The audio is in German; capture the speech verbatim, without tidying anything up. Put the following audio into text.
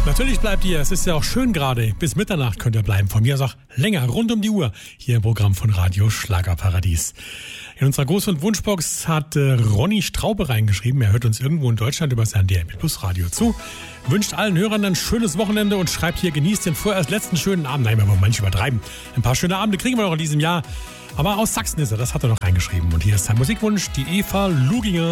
Natürlich bleibt ihr, es ist ja auch schön gerade, bis Mitternacht könnt ihr bleiben. Von mir aus auch länger, rund um die Uhr, hier im Programm von Radio Schlagerparadies. In unserer Gruß- und Wunschbox hat äh, Ronny Straube reingeschrieben, er hört uns irgendwo in Deutschland über sein D R B Plus Radio zu, wünscht allen Hörern ein schönes Wochenende und schreibt hier, genießt den vorerst letzten schönen Abend. Nein, wir wollen manche übertreiben. Ein paar schöne Abende kriegen wir noch in diesem Jahr. Aber aus Sachsen ist er, das hat er noch reingeschrieben. Und hier ist sein Musikwunsch, die Eva Luginger.